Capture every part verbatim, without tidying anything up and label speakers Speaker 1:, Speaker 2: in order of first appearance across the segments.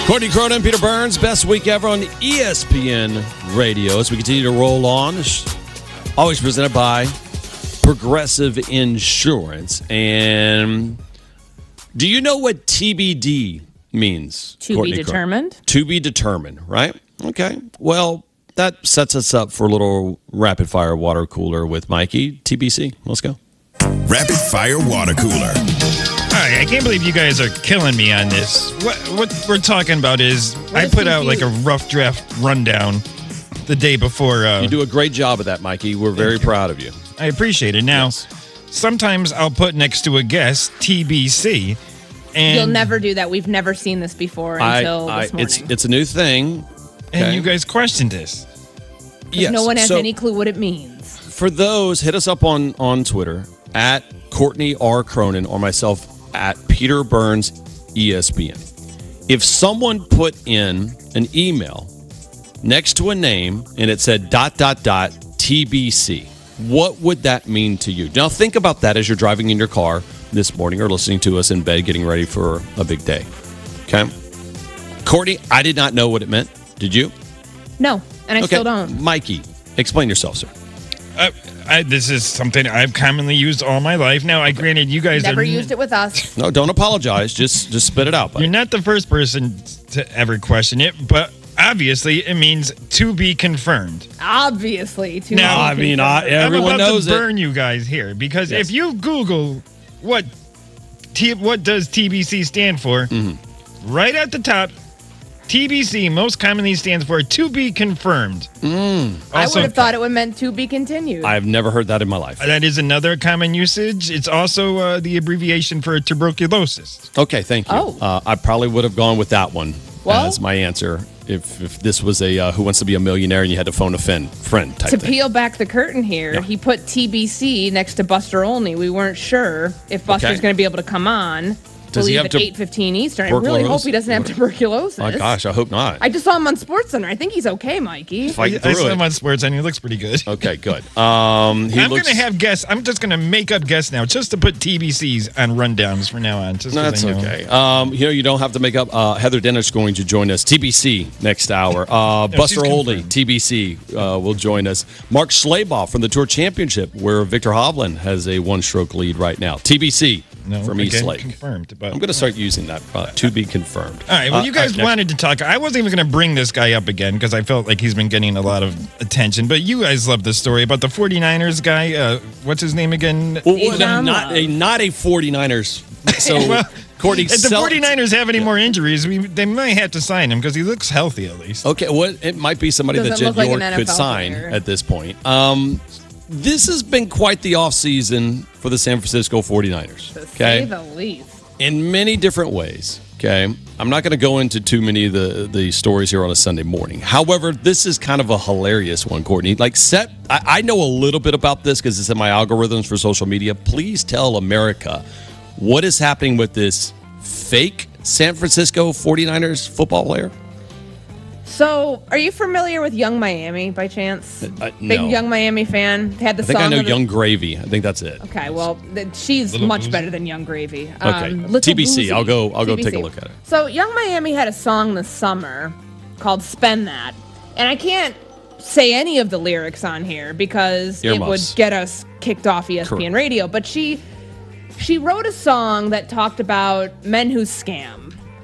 Speaker 1: Courtney Cronin, Peter Burns, best week ever on E S P N Radio. As we continue to roll on, always presented by Progressive Insurance. And do you know what T B D means?
Speaker 2: To
Speaker 1: Courtney
Speaker 2: be determined?
Speaker 1: Cronin? To be determined, right? Okay. Well, that sets us up for a little rapid fire water cooler with Mikey. T B C. Let's go.
Speaker 3: Rapid fire water cooler.
Speaker 4: All right, I can't believe you guys are killing me on this. What what we're talking about is I put out like a rough draft rundown the day before. Uh,
Speaker 1: You do a great job of that, Mikey. We're very proud of you.
Speaker 4: I appreciate it. Now,
Speaker 1: Yes.
Speaker 4: sometimes I'll put next to a guest T B C. And,
Speaker 2: You'll never do that. We've never seen this before
Speaker 1: I,
Speaker 2: until
Speaker 1: I,
Speaker 2: this morning.
Speaker 1: it's it's a new thing.
Speaker 4: And
Speaker 1: okay?
Speaker 4: you guys questioned this.
Speaker 1: Yes.
Speaker 2: No one has
Speaker 1: so
Speaker 2: any clue what it means.
Speaker 1: For those, hit us up on, on Twitter at Courtney R. Cronin or myself at Peter Burns E S P N. If someone put in an email next to a name and it said dot, dot, dot, T B C, what would that mean to you? Now think about that as you're driving in your car this morning or listening to us in bed getting ready for a big day. Okay? Courtney, I did not know what it meant. Did you?
Speaker 2: No, and I
Speaker 1: Okay.
Speaker 2: still don't.
Speaker 1: Mikey, explain yourself, sir.
Speaker 4: Uh, I, this is something I've commonly used all my life. Now, I granted you guys
Speaker 2: Never
Speaker 4: are
Speaker 2: used it with us.
Speaker 1: No, don't apologize. Just just spit it out, buddy.
Speaker 4: You're not the first person to ever question it, but obviously it means to be confirmed.
Speaker 2: Obviously. To
Speaker 4: Now,
Speaker 2: be
Speaker 1: I mean,
Speaker 2: confirmed.
Speaker 1: I- Everyone
Speaker 4: I'm about
Speaker 1: knows
Speaker 4: to
Speaker 1: it.
Speaker 4: burn you guys here because
Speaker 1: Yes.
Speaker 4: if you Google what T, what does T B C stand for,
Speaker 1: Mm-hmm.
Speaker 4: right at the top, T B C most commonly stands for to be confirmed.
Speaker 1: Mm.
Speaker 2: I
Speaker 4: Also,
Speaker 2: would have thought it would meant to be continued.
Speaker 1: I've never heard that in my life.
Speaker 4: that is another common usage. It's also uh, the abbreviation for tuberculosis.
Speaker 1: Okay, thank you.
Speaker 2: Oh.
Speaker 1: Uh, I probably would have gone with that one
Speaker 2: Well-
Speaker 1: as my answer if if this was a uh, Who Wants to Be a Millionaire and you had to phone a friend, friend type
Speaker 2: to
Speaker 1: thing.
Speaker 2: peel back the curtain here,
Speaker 1: Yeah.
Speaker 2: he put T B C next to Buster Olney. We weren't sure if Buster's
Speaker 1: Okay.
Speaker 2: going to be able to come on.
Speaker 1: Does he
Speaker 2: Believe
Speaker 1: have
Speaker 2: at
Speaker 1: to-
Speaker 2: eight fifteen Eastern. I really hope he doesn't have tuberculosis.
Speaker 1: Oh, gosh, I hope not.
Speaker 2: I just saw him on SportsCenter. I think he's okay, Mikey.
Speaker 1: Fight
Speaker 4: I, I
Speaker 1: through
Speaker 4: saw
Speaker 1: it.
Speaker 4: him on Sports and he looks pretty good.
Speaker 1: Okay, good. Um, he
Speaker 4: I'm
Speaker 1: looks,
Speaker 4: going to have guests. I'm just going to make up guests now just to put T B Cs on rundowns from now on. Just 'cause
Speaker 1: That's
Speaker 4: I know.
Speaker 1: okay. Um, you know, you don't have to make up. Uh, Heather Dennis is going to join us. T B C next hour. Uh,
Speaker 4: No,
Speaker 1: Buster
Speaker 4: she's
Speaker 1: Oldie,
Speaker 4: confirmed.
Speaker 1: T B C, uh, will join us. Mark Schleybaugh from the Tour Championship, where Victor Hovland has a one-stroke lead right now. T B C
Speaker 4: No,
Speaker 1: from East
Speaker 4: again,
Speaker 1: Lake.
Speaker 4: confirmed. But
Speaker 1: I'm going to start using that. Uh, to be confirmed.
Speaker 4: All right. Well,
Speaker 1: Uh,
Speaker 4: you guys
Speaker 1: all right,
Speaker 4: wanted to talk. I wasn't even going to bring this guy up again because I felt like he's been getting a lot of attention. But you guys love this story about the 49ers guy. Uh, what's his name again?
Speaker 1: Well, well,
Speaker 2: Bijan
Speaker 1: not
Speaker 2: Love.
Speaker 1: a not a 49ers. So
Speaker 4: Well,
Speaker 1: Courtney,
Speaker 4: if the
Speaker 1: sell-
Speaker 4: 49ers have any more injuries, we, they might have to sign him because he looks healthy at least.
Speaker 1: Okay, well, it might be somebody that
Speaker 2: Doesn't
Speaker 1: Jed
Speaker 2: look like
Speaker 1: York
Speaker 2: an
Speaker 1: could
Speaker 2: N F L
Speaker 1: sign
Speaker 2: player.
Speaker 1: at this point. Um, this has been quite the offseason for the San Francisco 49ers.
Speaker 2: To
Speaker 1: Okay,
Speaker 2: say the least.
Speaker 1: in many different ways. Okay, I'm not going to go into too many of the the stories here on a Sunday morning. However, this is kind of a hilarious one, Courtney. Like, set, I, I know a little bit about this because it's in my algorithms for social media. Please tell America what is happening with this fake San Francisco 49ers football player.
Speaker 2: So, are you familiar with Young Miami by chance?
Speaker 1: Uh,
Speaker 2: Big
Speaker 1: no.
Speaker 2: Young Miami fan. Had the
Speaker 1: I think
Speaker 2: song
Speaker 1: I know
Speaker 2: of the-
Speaker 1: Young Gravy. I think that's it.
Speaker 2: Okay, well, th- she's
Speaker 4: Little
Speaker 2: much
Speaker 4: Boozy?
Speaker 2: better than Young Gravy.
Speaker 1: Okay,
Speaker 2: Little
Speaker 1: T B C.
Speaker 2: Boozy.
Speaker 1: I'll go. I'll go
Speaker 2: T B C.
Speaker 1: take a look at it.
Speaker 2: So, Young Miami had a song this summer called "Spend That," and I can't say any of the lyrics on here because it would
Speaker 1: Earmuffs.
Speaker 2: get us kicked off E S P N
Speaker 1: Correct.
Speaker 2: Radio. But she she wrote a song that talked about men who scam.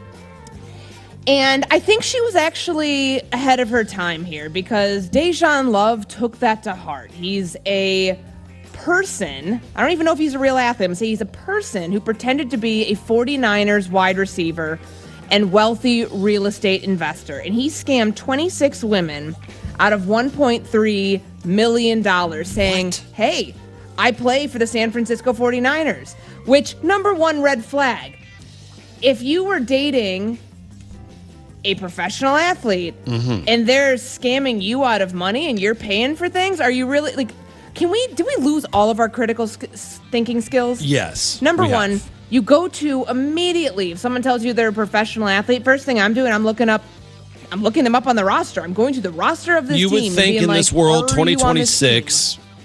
Speaker 2: And I think she was actually ahead of her time here because Dejan Love took that to heart. He's a person, I don't even know if he's a real athlete, I'm saying he's a person who pretended to be a 49ers wide receiver and wealthy real estate investor. And he scammed twenty-six women out of one point three million dollars saying, hey, I play for the San Francisco 49ers, which, number one red flag. If you were dating a professional athlete and they're scamming you out of money and you're paying for things, are you really like, can we, do we lose all of our critical sk- s- thinking skills?
Speaker 1: Yes.
Speaker 2: Number
Speaker 1: we
Speaker 2: one,
Speaker 1: have.
Speaker 2: you go to immediately, if someone tells you they're a professional athlete, first thing I'm doing, I'm looking up, I'm looking them up on the roster. I'm going to the roster of this
Speaker 1: You
Speaker 2: team.
Speaker 1: would
Speaker 2: and
Speaker 1: think
Speaker 2: being
Speaker 1: in
Speaker 2: like,
Speaker 1: this world,
Speaker 2: "Are you on this
Speaker 1: twenty twenty-six,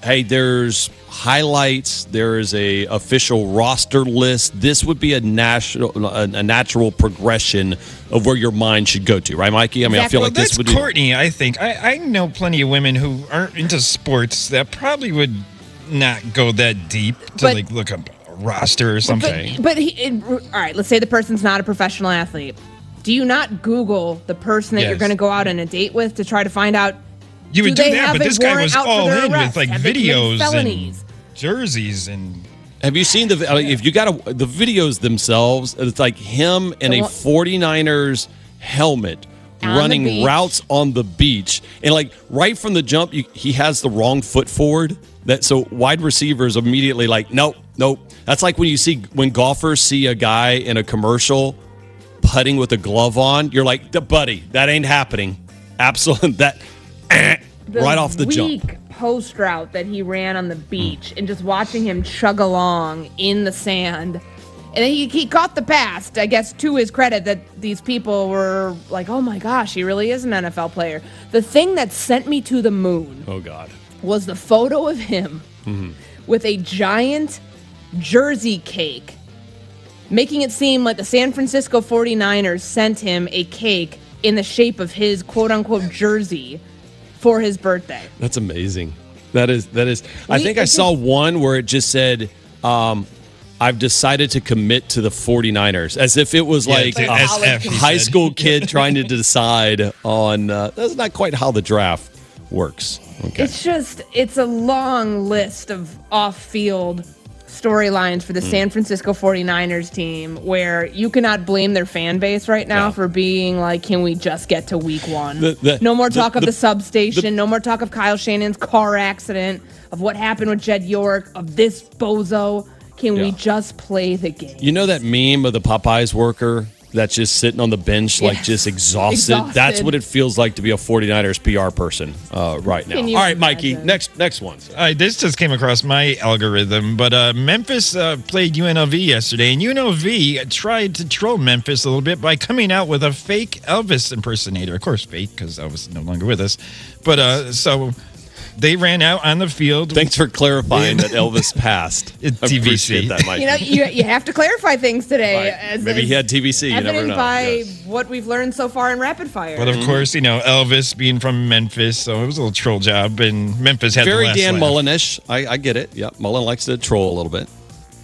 Speaker 1: hey, there's highlights. There is a official roster list. This would be a national, a, a natural progression of where your mind should go to, right, Mikey? I mean,
Speaker 2: Exactly.
Speaker 1: I feel
Speaker 4: Well,
Speaker 1: like this
Speaker 4: that's
Speaker 1: would be.
Speaker 4: Courtney, I think. I, I know plenty of women who aren't into sports that probably would not go that deep to
Speaker 2: But-
Speaker 4: like look up a roster or something.
Speaker 2: But, but he, it, all right, let's say the person's not a professional athlete. Do you not Google the person that
Speaker 4: Yes.
Speaker 2: you're going to go out on a date with to try to find out?
Speaker 4: You would
Speaker 2: do
Speaker 4: do
Speaker 2: they
Speaker 4: that,
Speaker 2: have
Speaker 4: but
Speaker 2: a
Speaker 4: this guy
Speaker 2: warrant
Speaker 4: was
Speaker 2: out for
Speaker 4: all
Speaker 2: their
Speaker 4: in
Speaker 2: arrest?
Speaker 4: with like
Speaker 2: Have they committed
Speaker 4: videos
Speaker 2: felonies?
Speaker 4: and jerseys and.
Speaker 1: Have you seen the? uh, If you got a, the videos themselves, it's like him in
Speaker 2: The
Speaker 1: a
Speaker 2: one-
Speaker 1: 49ers helmet
Speaker 2: On the
Speaker 1: running
Speaker 2: beach.
Speaker 1: routes on the beach, and like right from the jump, you, he has the wrong foot forward. That so wide receivers immediately like, nope, nope. That's like when you see when golfers see a guy in a commercial putting with a glove on. You're like, buddy, that ain't happening. Absolutely, that eh,
Speaker 2: The
Speaker 1: right off the
Speaker 2: weak
Speaker 1: jump.
Speaker 2: post route that he ran on the beach, and just watching him chug along in the sand. And then he, he caught the pass, I guess, to his credit, that these people were like, oh my gosh, he really is an N F L player. The thing that sent me to the moon
Speaker 1: Oh God.
Speaker 2: was the photo of him with a giant jersey cake, making it seem like the San Francisco 49ers sent him a cake in the shape of his quote-unquote jersey for his birthday.
Speaker 1: That's amazing. That is that is. I
Speaker 2: We-
Speaker 1: think I
Speaker 2: it
Speaker 1: saw
Speaker 2: just-
Speaker 1: one where it just said, um, "I've decided to commit to the 49ers," as if it was
Speaker 4: Yeah,
Speaker 1: like
Speaker 4: it's
Speaker 1: a
Speaker 4: S F, he
Speaker 1: high
Speaker 4: said.
Speaker 1: school kid trying to decide on. Uh, that's not quite how the draft works. Okay.
Speaker 2: It's just, it's a long list of off-field storylines for the San Francisco 49ers team where you cannot blame their fan base right now
Speaker 1: No.
Speaker 2: for being like, can we just get to week one?
Speaker 1: The- the-
Speaker 2: no more
Speaker 1: the-
Speaker 2: talk of
Speaker 1: the-
Speaker 2: the substation. no more talk of Kyle Shannon's car accident, of what happened with Jed York, of this bozo. Can we
Speaker 1: Yeah.
Speaker 2: just play the game?
Speaker 1: You know that meme of the Popeyes worker that's just sitting on the bench, like
Speaker 2: Yes.
Speaker 1: just exhausted?
Speaker 2: Exhausted.
Speaker 1: That's what it feels like to be a 49ers P R person uh, right now.
Speaker 2: Can you
Speaker 1: All right, Mikey,
Speaker 2: imagine?
Speaker 1: next next one.
Speaker 4: Uh, this just came across my algorithm, but uh, Memphis uh, played U N L V yesterday, and U N L V tried to troll Memphis a little bit by coming out with a fake Elvis impersonator. Of course, fake, because Elvis is no longer with us. But uh, so they ran out on the field.
Speaker 1: Thanks for clarifying that Elvis passed.
Speaker 4: It's
Speaker 1: I
Speaker 4: T V C.
Speaker 1: appreciate that, Mikey.
Speaker 2: You know, you, you have to clarify things today.
Speaker 1: Right.
Speaker 2: As,
Speaker 1: Maybe
Speaker 2: as
Speaker 1: he had T V C. You never
Speaker 2: evident
Speaker 1: know.
Speaker 2: by
Speaker 1: Yes.
Speaker 2: what we've learned so far in Rapid Fire.
Speaker 4: But of course, you know, Elvis being from Memphis, so it was a little troll job, and Memphis had
Speaker 1: Very
Speaker 4: the last
Speaker 1: Dan
Speaker 4: laugh.
Speaker 1: Mullen-ish. I, I get it. Yeah, Mullen likes to troll a little bit.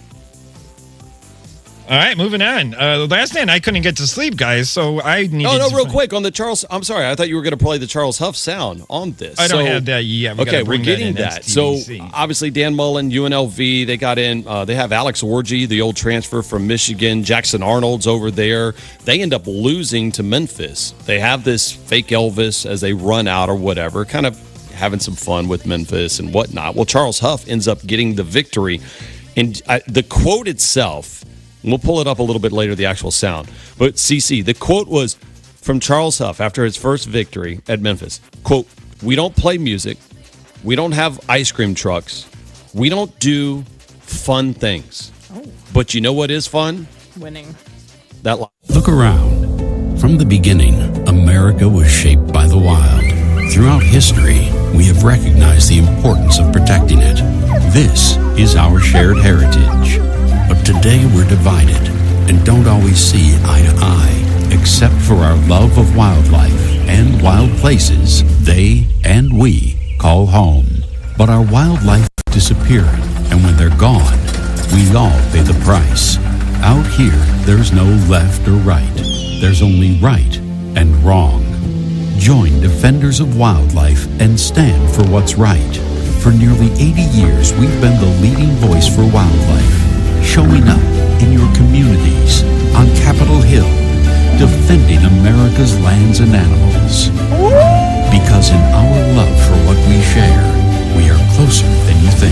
Speaker 4: All right, moving on. Uh, last night I couldn't get to sleep, guys, so I needed
Speaker 1: Oh, no,
Speaker 4: to
Speaker 1: real
Speaker 4: find-
Speaker 1: quick on the Charles. I'm sorry. I thought you were going to play the Charles Huff sound on this.
Speaker 4: I don't
Speaker 1: So-
Speaker 4: have that yet. We
Speaker 1: okay,
Speaker 4: gotta
Speaker 1: we're
Speaker 4: bring
Speaker 1: getting
Speaker 4: that. in.
Speaker 1: that.
Speaker 4: That's
Speaker 1: So
Speaker 4: T V C.
Speaker 1: obviously Dan Mullen, U N L V, they got in. Uh, they have Alex Orgy, the old transfer from Michigan. Jackson Arnold's over there. They end up losing to Memphis. They have this fake Elvis as they run out or whatever, kind of having some fun with Memphis and whatnot. Well, Charles Huff ends up getting the victory, and I, the quote itself. We'll pull it up a little bit later, the actual sound. But C C, the quote was from Charles Huff after his first victory at Memphis. Quote, "We don't play music. We don't have ice cream trucks. We don't do fun things. But you know what is fun?
Speaker 2: Winning.
Speaker 1: That li-
Speaker 5: Look around. From the beginning, America was shaped by the wild. Throughout history, we have recognized the importance of protecting it. This is our shared heritage. But today we're divided and don't always see eye to eye, except for our love of wildlife and wild places they and we call home. But our wildlife disappear, and when they're gone, we all pay the price. Out here, there's no left or right. There's only right and wrong. Join Defenders of Wildlife and stand for what's right. For nearly eighty years, we've been the leading voice for wildlife, showing up in your communities, on Capitol Hill, defending America's lands and animals. Because in our love for what we share, we are closer than you think.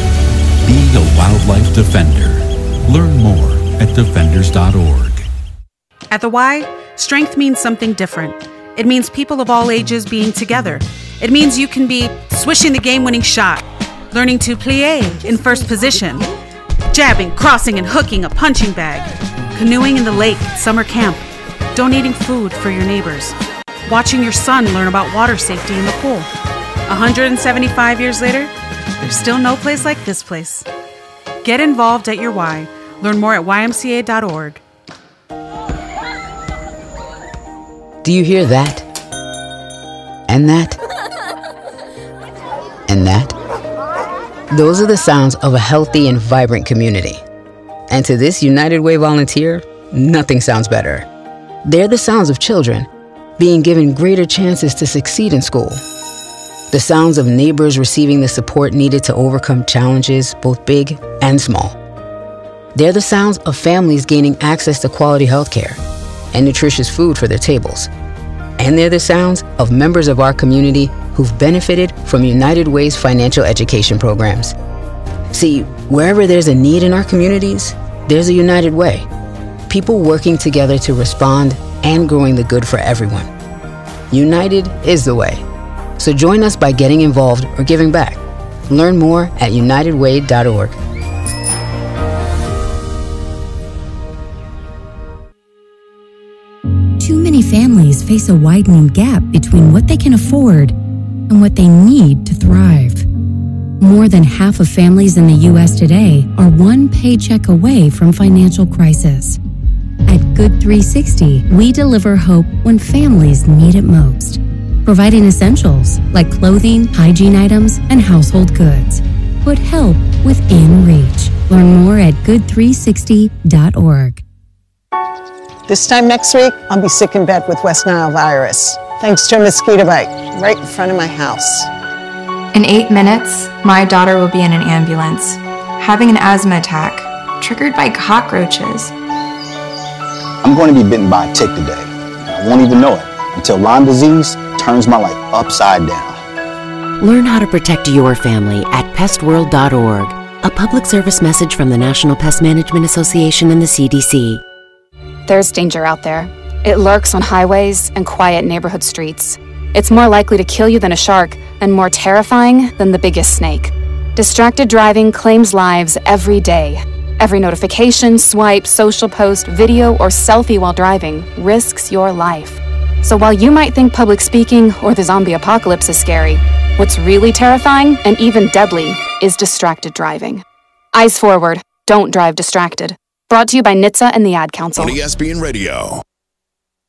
Speaker 5: Be a wildlife defender. Learn more at defenders dot org.
Speaker 6: At the Y, strength means something different. It means people of all ages being together. It means you can be swishing the game-winning shot, learning to plie in first position, jabbing, crossing, and hooking a punching bag, canoeing in the lake at summer camp, donating food for your neighbors, watching your son learn about water safety in the pool. one hundred seventy-five years later, there's still no place like this place. Get involved at your Y. Learn more at y m c a dot org.
Speaker 7: Do you hear that? And that? And that? Those are the sounds of a healthy and vibrant community. And to this United Way volunteer, nothing sounds better. They're the sounds of children being given greater chances to succeed in school. The sounds of neighbors receiving the support needed to overcome challenges, both big and small. They're the sounds of families gaining access to quality health care and nutritious food for their tables. And they're the sounds of members of our community who've benefited from United Way's financial education programs. See, wherever there's a need in our communities, there's a United Way. People working together to respond and growing the good for everyone. United is the way. So join us by getting involved or giving back. Learn more at united way dot org.
Speaker 8: Too many families face a widening gap between what they can afford and what they need to thrive. More than half of families in the U S today are one paycheck away from financial crisis. At Good three sixty, we deliver hope when families need it most, providing essentials like clothing, hygiene items, and household goods. Put help within reach. Learn more at good three sixty dot org.
Speaker 9: This time next week, I'll be sick in bed with West Nile virus, thanks to a mosquito bite right in front of my house.
Speaker 10: In eight minutes, my daughter will be in an ambulance, having an asthma attack, triggered by cockroaches.
Speaker 11: I'm going to be bitten by a tick today. I won't even know it until Lyme disease turns my life upside down.
Speaker 12: Learn how to protect your family at pest world dot org. A public service message from the National Pest Management Association and the C D C.
Speaker 13: There's danger out there. It lurks on highways and quiet neighborhood streets. It's more likely to kill you than a shark and more terrifying than the biggest snake. Distracted driving claims lives every day. Every notification, swipe, social post, video, or selfie while driving risks your life. So while you might think public speaking or the zombie apocalypse is scary, what's really terrifying and even deadly is distracted driving. Eyes forward, don't drive distracted. Brought to you by N H T S A and the Ad Council.
Speaker 3: On E S P N Radio.